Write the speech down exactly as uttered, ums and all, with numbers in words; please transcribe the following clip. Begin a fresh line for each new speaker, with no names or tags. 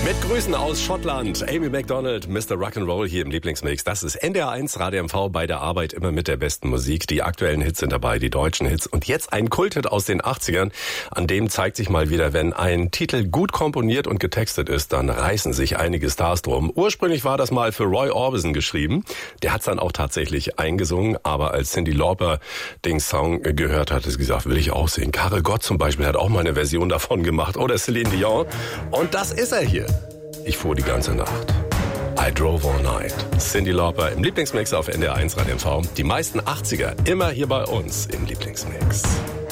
Mit Grüßen aus Schottland, Amy Macdonald, Mister Rock'n'Roll hier im Lieblingsmix. Das ist N D R eins Radio M V bei der Arbeit immer mit der besten Musik. Die aktuellen Hits sind dabei, die deutschen Hits. Und jetzt ein Kulthit aus den achtzigern. An dem zeigt sich mal wieder, wenn ein Titel gut komponiert und getextet ist, dann reißen sich einige Stars drum. Ursprünglich war das mal für Roy Orbison geschrieben. Der hat's dann auch tatsächlich eingesungen. Aber als Cyndi Lauper den Song gehört hat, hat sie gesagt, will ich auch singen. Karel Gott zum Beispiel hat auch mal eine Version davon gemacht. Oder Celine Dion. Und das ist er hier. Ich fuhr die ganze Nacht. I drove all night. Cyndi Lauper im Lieblingsmix auf N D R eins Radio M V. Die meisten achtziger immer hier bei uns im Lieblingsmix.